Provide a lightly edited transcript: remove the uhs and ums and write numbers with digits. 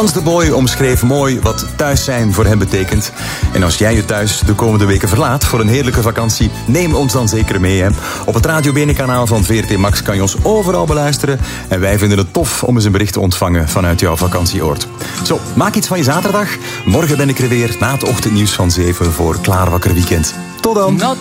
Hans de Boy omschreef mooi wat thuis zijn voor hem betekent. En als jij je thuis de komende weken verlaat voor een heerlijke vakantie, neem ons dan zeker mee. Hè. Op het Radio Bene-kanaal van VRT Max kan je ons overal beluisteren. En wij vinden het tof om eens een bericht te ontvangen vanuit jouw vakantieoord. Zo, maak iets van je zaterdag. Morgen ben ik er weer na het ochtendnieuws van 7 voor Klaar Wakker Weekend. Tot dan!